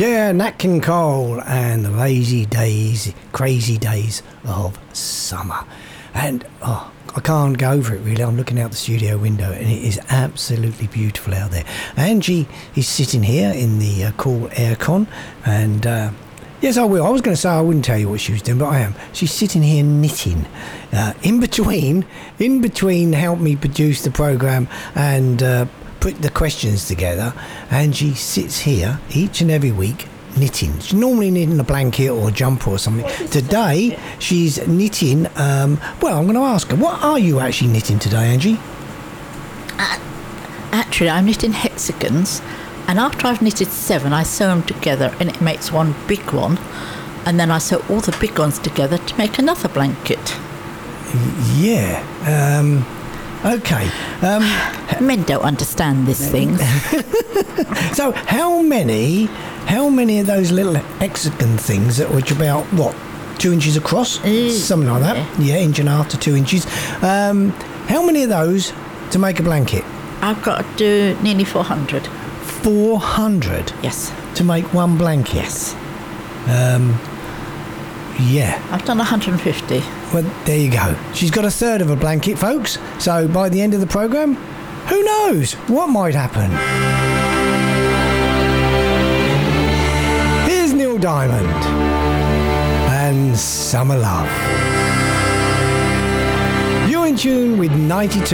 Yeah, Nat King Cole and the lazy days, crazy days of summer. And I can't go over it really. I'm looking out the studio window and it is absolutely beautiful out there. Angie is sitting here in the cool aircon and yes, I will. I was going to say I wouldn't tell you what she was doing, but I am. She's sitting here knitting. In between help me produce the programme and put the questions together. Angie sits here each and every week knitting. She's normally knitting a blanket or a jumper or something. Today, she's knitting... well, I'm going to ask her, what are you actually knitting today, Angie? Actually, I'm knitting hexagons. And after I've knitted 7, I sew them together and it makes one big one. And then I sew all the big ones together to make another blanket. Yeah. Okay. Men don't understand these things. So how many of those little hexagon things, which are about, what, 2 inches across? Something like that. Yeah, 1.5 inches to 2 inches. How many of those to make a blanket? I've got to do nearly 400. 400? Yes. To make one blanket? Yes. Yeah. I've done 150. Well, there you go. She's got a third of a blanket, folks. So by the end of the programme, who knows what might happen? Here's Neil Diamond and Summer Love. You're in tune with 92.